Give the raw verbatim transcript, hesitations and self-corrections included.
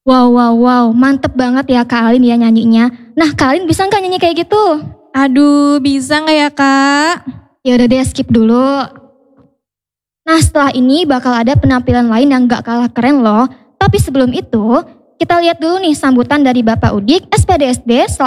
Wow, wow, wow, mantep banget ya Kak Alin ya nyanyinya. Nah Kak Alin bisa nggak nyanyi kayak gitu? Aduh, bisa nggak ya Kak? Ya udah deh skip dulu. Nah setelah ini bakal ada penampilan lain yang gak kalah keren loh. Tapi sebelum itu, kita lihat dulu nih sambutan dari Bapak Udik, S P D S D